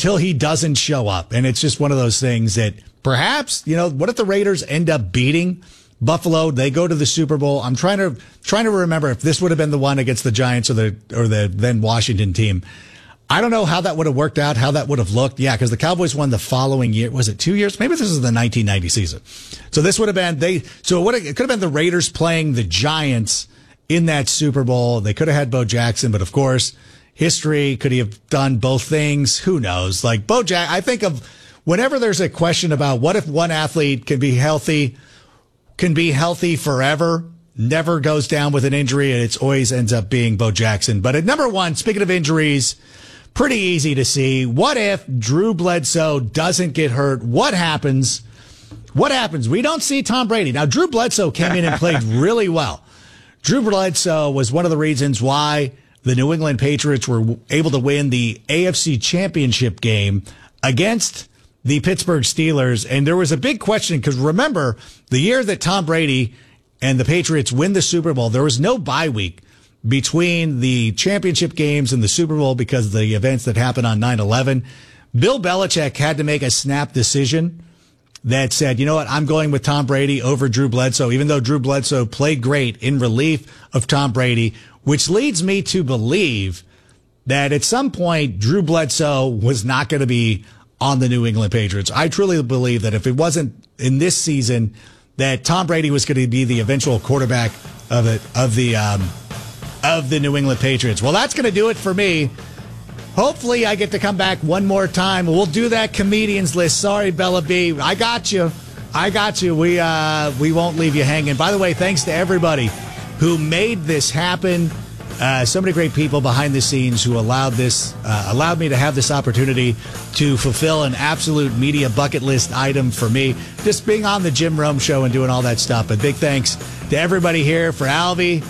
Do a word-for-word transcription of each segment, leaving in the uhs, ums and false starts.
until he doesn't show up. And it's just one of those things that perhaps, you know, what if the Raiders end up beating Buffalo? They go to the Super Bowl. I'm trying to trying to remember if this would have been the one against the Giants or the or the then Washington team. I don't know how that would have worked out, how that would have looked. Yeah, because the Cowboys won the following year. Was it two years? Maybe this is the nineteen ninety season. So this would have been they. So it, would have, it could have been the Raiders playing the Giants in that Super Bowl. They could have had Bo Jackson, but of course, history, could he have done both things? Who knows? Like Bo Jack, I think of whenever there's a question about what if one athlete can be healthy, can be healthy forever, never goes down with an injury, and it always ends up being Bo Jackson. But at number one, speaking of injuries, pretty easy to see. What if Drew Bledsoe doesn't get hurt? What happens? What happens? We don't see Tom Brady. Now, Drew Bledsoe came in and played really well. Drew Bledsoe was one of the reasons why the New England Patriots were able to win the A F C Championship game against the Pittsburgh Steelers. And there was a big question because remember, the year that Tom Brady and the Patriots win the Super Bowl, there was no bye week between the championship games and the Super Bowl because of the events that happened on nine eleven. Bill Belichick had to make a snap decision that said, you know what, I'm going with Tom Brady over Drew Bledsoe, even though Drew Bledsoe played great in relief of Tom Brady, which leads me to believe that at some point Drew Bledsoe was not going to be on the New England Patriots. I truly believe that if it wasn't in this season, that Tom Brady was going to be the eventual quarterback of it, of the, um, of the New England Patriots. Well, that's going to do it for me. Hopefully I get to come back one more time. We'll do that comedians list. Sorry, Bella B. I got you. I got you. We uh, we won't leave you hanging. By the way, thanks to everybody who made this happen. Uh, so many great people behind the scenes who allowed this, uh, allowed me to have this opportunity to fulfill an absolute media bucket list item for me. Just being on the Jim Rome Show and doing all that stuff. But big thanks to everybody here, for Alvy,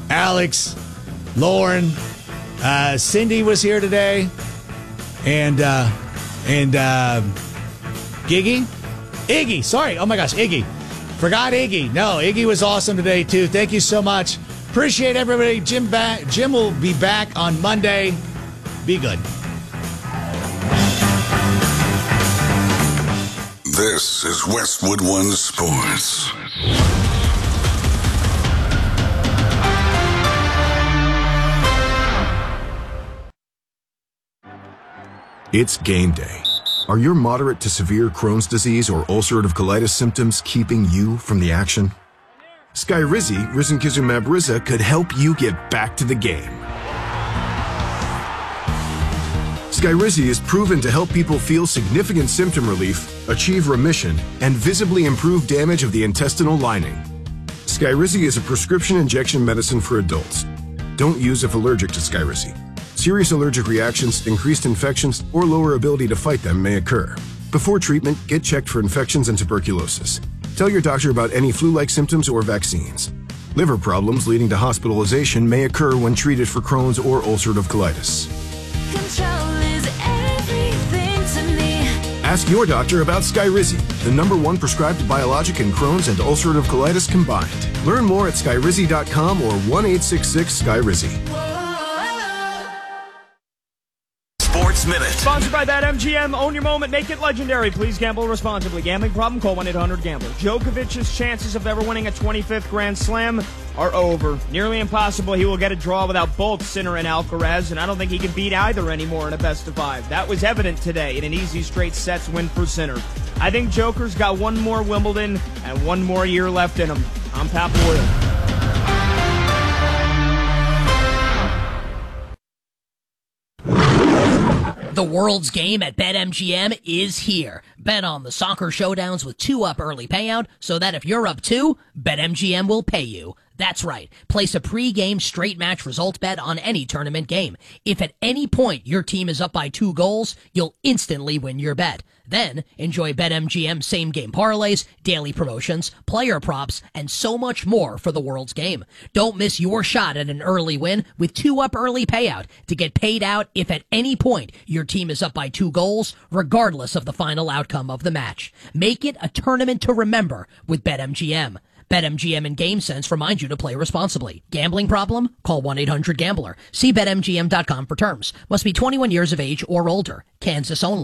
Alex, Lauren, uh, Cindy was here today, and uh, and uh, Giggy, Iggy. Sorry, oh my gosh, Iggy. Forgot Iggy. No, Iggy was awesome today too. Thank you so much. Appreciate everybody. Jim back. Jim will be back on Monday. Be good. This is Westwood One Sports. It's game day. Are your moderate to severe Crohn's disease or ulcerative colitis symptoms keeping you from the action? Skyrizi, risankizumab Riza, could help you get back to the game. Skyrizi is proven to help people feel significant symptom relief, achieve remission, and visibly improve damage of the intestinal lining. Skyrizi is a prescription injection medicine for adults. Don't use if allergic to Skyrizi. Serious allergic reactions, increased infections, or lower ability to fight them may occur. Before treatment, get checked for infections and tuberculosis. Tell your doctor about any flu-like symptoms or vaccines. Liver problems leading to hospitalization may occur when treated for Crohn's or ulcerative colitis. Control is everything to me. Ask your doctor about Skyrizi, the number one prescribed biologic in Crohn's and ulcerative colitis combined. Learn more at skyrizi dot com or one eight six six Skyrizi. Minute. Sponsored by BetMGM. Own your moment. Make it legendary. Please gamble responsibly. Gambling problem? Call one eight hundred gambler. Djokovic's chances of ever winning a twenty-fifth Grand Slam are over. Nearly impossible. He will get a draw without both Sinner and Alcaraz, and I don't think he can beat either anymore in a best of five. That was evident today in an easy straight sets win for Sinner. I think Joker's got one more Wimbledon and one more year left in him. I'm Pat Boyle. The world's game at BetMGM is here. Bet on the soccer showdowns with two up early payout so that if you're up two, BetMGM will pay you. That's right. Place a pre-game straight match result bet on any tournament game. If at any point your team is up by two goals, you'll instantly win your bet. Then, enjoy BetMGM same-game parlays, daily promotions, player props, and so much more for the world's game. Don't miss your shot at an early win with two-up early payout to get paid out if at any point your team is up by two goals, regardless of the final outcome of the match. Make it a tournament to remember with BetMGM. BetMGM and GameSense remind you to play responsibly. Gambling problem? Call one eight hundred gambler. See Bet M G M dot com for terms. Must be twenty-one years of age or older. Kansas only.